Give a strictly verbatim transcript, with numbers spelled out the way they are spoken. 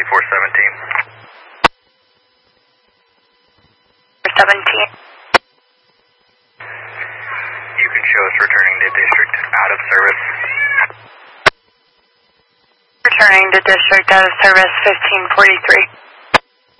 four seventeen. seventeen. You can show us returning to district out of service. Returning to district out of service fifteen forty-three.